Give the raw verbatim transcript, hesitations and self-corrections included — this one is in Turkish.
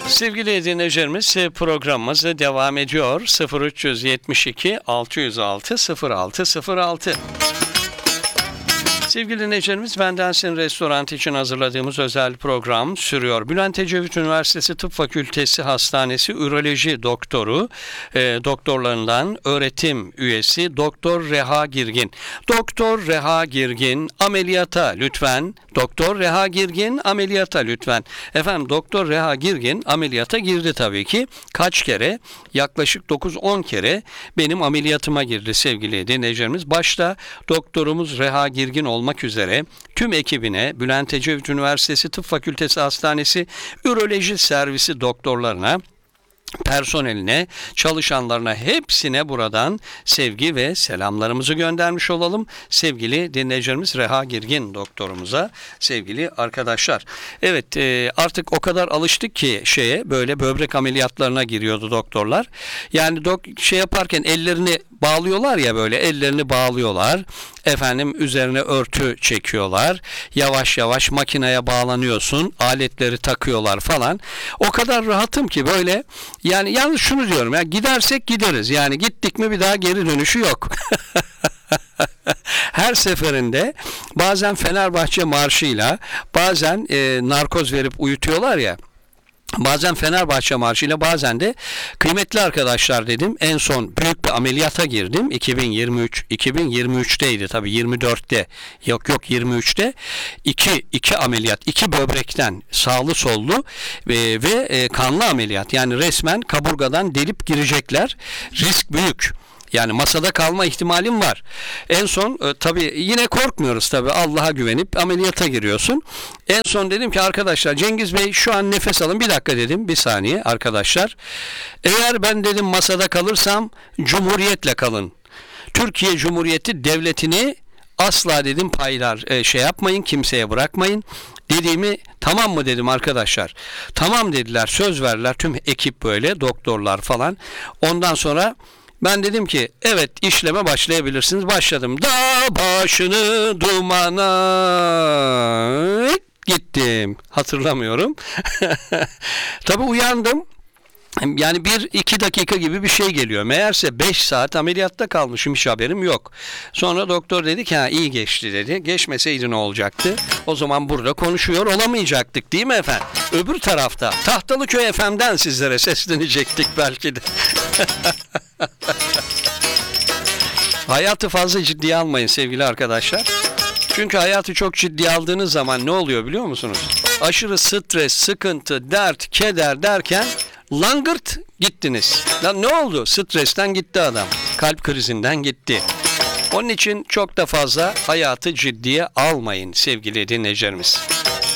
Sevgili dinleyicilerimiz, programımız devam ediyor. sıfır üç yetmiş iki altı yüz altı sıfır altı sıfır altı. Sevgili dinleyicilerimiz, Bendensin Restoran için hazırladığımız özel program sürüyor. Bülent Ecevit Üniversitesi Tıp Fakültesi Hastanesi Üroloji Doktoru, e, doktorlarından öğretim üyesi Doktor Reha Girgin. Doktor Reha Girgin ameliyata lütfen. Doktor Reha Girgin ameliyata lütfen. Efendim, Doktor Reha Girgin ameliyata girdi tabii ki. Kaç kere? Yaklaşık dokuz on kere benim ameliyatıma girdi sevgili dinleyicilerimiz. Başta doktorumuz Reha Girgin olmak üzere tüm ekibine, Bülent Ecevit Üniversitesi Tıp Fakültesi Hastanesi Üroloji Servisi doktorlarına, personeline, çalışanlarına, hepsine buradan sevgi ve selamlarımızı göndermiş olalım. Sevgili dinleyicilerimiz, Reha Girgin doktorumuza, sevgili arkadaşlar. Evet, e, artık o kadar alıştık ki şeye, böyle böbrek ameliyatlarına giriyordu doktorlar. Yani dok şey yaparken ellerini bağlıyorlar ya, böyle ellerini bağlıyorlar. Efendim, üzerine örtü çekiyorlar. Yavaş yavaş makineye bağlanıyorsun. Aletleri takıyorlar falan. O kadar rahatım ki böyle. Yani yalnız şunu diyorum ya, gidersek gideriz. Yani gittik mi bir daha geri dönüşü yok. Her seferinde bazen Fenerbahçe marşıyla, bazen e, narkoz verip uyutuyorlar ya. Bazen Fenerbahçe marşıyla, bazen de kıymetli arkadaşlar dedim. En son büyük bir ameliyata girdim. iki bin yirmi üç iki bin yirmi üçteydi tabii, yirmi dörtte. Yok yok yirmi üçte. iki iki ameliyat, iki böbrekten sağlı sollu ve, ve e, kanlı ameliyat. Yani resmen kaburgadan delip girecekler. Risk büyük. Yani masada kalma ihtimalim var. En son e, tabii yine korkmuyoruz tabii, Allah'a güvenip ameliyata giriyorsun. En son dedim ki, arkadaşlar Cengiz Bey şu an nefes alın, bir dakika dedim, bir saniye arkadaşlar. Eğer ben dedim masada kalırsam Cumhuriyetle kalın. Türkiye Cumhuriyeti Devleti'ni asla dedim paylar e, şey yapmayın, kimseye bırakmayın. Dediğimi tamam mı dedim arkadaşlar. Tamam dediler, söz verdiler tüm ekip, böyle doktorlar falan. Ondan sonra ben dedim ki evet, işleme başlayabilirsiniz. Başladım. Dağ başını dumana gittim. Hatırlamıyorum. Tabii uyandım. Yani bir iki dakika gibi bir şey geliyor. Meğerse beş saat ameliyatta kalmışım, hiç haberim yok. Sonra doktor dedi ki ha, iyi geçti dedi. Geçmeseydi ne olacaktı? O zaman burada konuşuyor olamayacaktık değil mi efendim? Öbür tarafta Tahtalıköy F M'den sizlere seslenecektik belki de. Hayatı fazla ciddiye almayın sevgili arkadaşlar. Çünkü hayatı çok ciddiye aldığınız zaman ne oluyor biliyor musunuz? Aşırı stres, sıkıntı, dert, keder derken langırt gittiniz. Lan ne oldu? Stresten gitti adam. Kalp krizinden gitti. Onun için çok da fazla hayatı ciddiye almayın sevgili dinleyicilerimiz.